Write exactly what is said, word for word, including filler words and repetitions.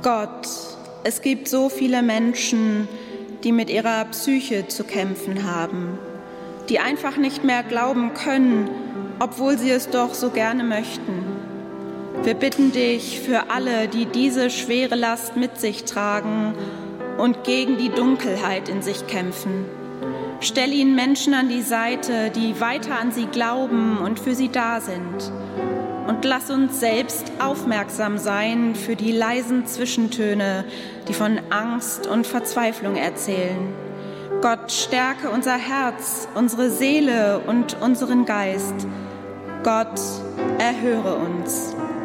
Gott, es gibt so viele Menschen, die mit ihrer Psyche zu kämpfen haben, die einfach nicht mehr glauben können, obwohl sie es doch so gerne möchten. Wir bitten dich für alle, die diese schwere Last mit sich tragen und gegen die Dunkelheit in sich kämpfen. Stell ihnen Menschen an die Seite, die weiter an sie glauben und für sie da sind. Und lass uns selbst aufmerksam sein für die leisen Zwischentöne, die von Angst und Verzweiflung erzählen. Gott, stärke unser Herz, unsere Seele und unseren Geist. Gott, erhöre uns.